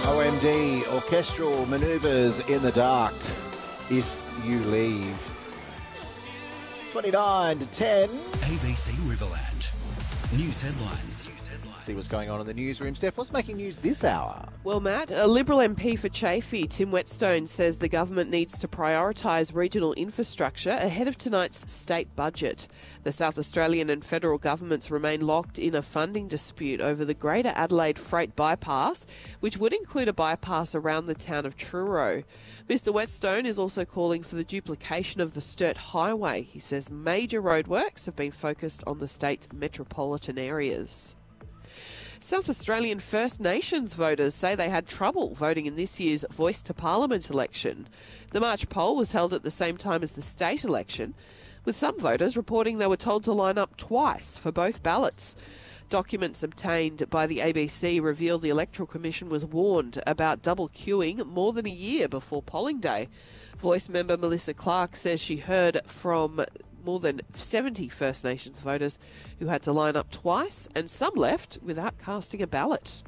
OMD, orchestral manoeuvres in the dark if you leave. 29 to 10. ABC Riverland. News headlines. See what's going on in the newsroom. Steph, what's making news this hour? Well, Matt, a Liberal MP for Chaffey, Tim Whetstone, says the government needs to prioritise regional infrastructure ahead of tonight's state budget. The South Australian and federal governments remain locked in a funding dispute over the Greater Adelaide Freight Bypass, which would include a bypass around the town of Truro. Mr Whetstone is also calling for the duplication of the Sturt Highway. He says major roadworks have been focused on the state's metropolitan areas. South Australian First Nations voters say they had trouble voting in this year's Voice to Parliament election. The March poll was held at the same time as the state election, with some voters reporting they were told to line up twice for both ballots. Documents obtained by the ABC reveal the Electoral Commission was warned about double queuing more than a year before polling day. Voice member Melissa Clark says she heard from more than 70 First Nations voters who had to line up twice, and some left without casting a ballot.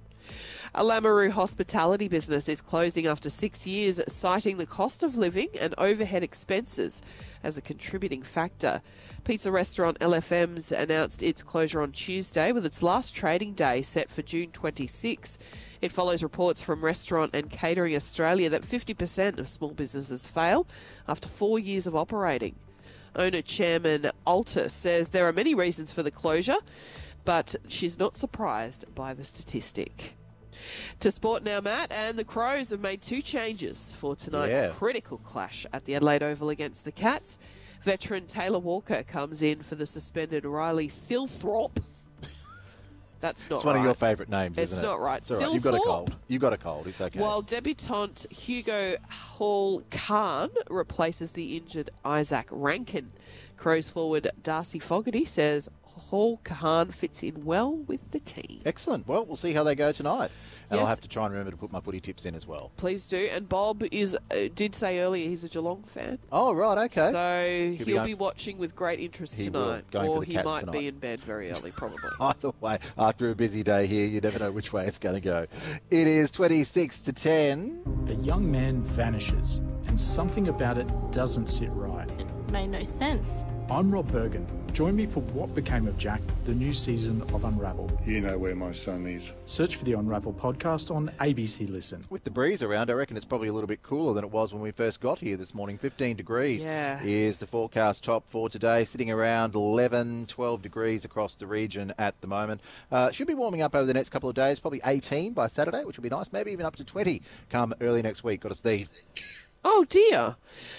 A Lameroo hospitality business is closing after 6 years, citing the cost of living and overhead expenses as a contributing factor. Pizza restaurant LFM's announced its closure on Tuesday, with its last trading day set for June 26. It follows reports from Restaurant and Catering Australia that 50% of small businesses fail after 4 years of operating. Owner-chairman Altus says there are many reasons for the closure, but she's not surprised by the statistic. To sport now, Matt, and the Crows have made 2 changes for tonight's critical clash at the Adelaide Oval against the Cats. Veteran Taylor Walker comes in for the suspended Riley Thilthorpe. That's not right. It's one of your favourite names, isn't it? It's not right. It's all right. You've got a cold. You've got a cold. It's okay. While debutant Hugo Hall-Khan replaces the injured Isaac Rankin. Crows forward Darcy Fogarty says Hall-Khan fits in well with the team. Excellent. Well, we'll see how they go tonight. And Yes. I'll have to try and remember to put my footy tips in as well. Please do. And Bob did say earlier he's a Geelong fan. Oh, right, okay. So he'll be watching with great interest He tonight. will, going or for the he Cats might tonight. be in bed very early, probably. Either way, after a busy day here, you never know which way it's going to go. It is 26 to 10. A young man vanishes, and something about it doesn't sit right. It made no sense. I'm Rob Bergen. Join me for What Became of Jack, the new season of Unravel. You know where my son is. Search for the Unravel podcast on ABC Listen. With the breeze around, I reckon it's probably a little bit cooler than it was when we first got here this morning. 15 degrees is the forecast top for today, sitting around 11, 12 degrees across the region at the moment. Should be warming up over the next couple of days, probably 18 by Saturday, which will be nice, maybe even up to 20 come early next week. Got us these. Oh, dear.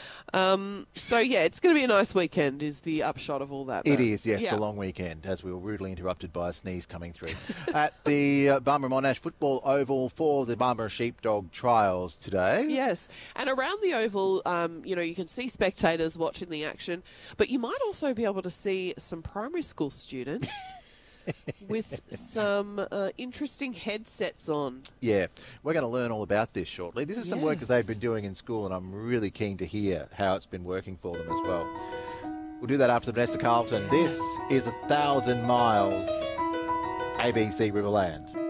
It's going to be a nice weekend is the upshot of all that. It is, yes, the long weekend, as we were rudely interrupted by a sneeze coming through. At the Barbara Monash Football Oval for the Barbara Sheepdog Trials today. Yes, and around the Oval, you can see spectators watching the action, but you might also be able to see some primary school students with some interesting headsets on. Yeah, we're going to learn all about this shortly. This is some work that they've been doing in school, and I'm really keen to hear how it's been working for them as well. We'll do that after Vanessa Carlton. This is 1,000 Miles, ABC Riverland.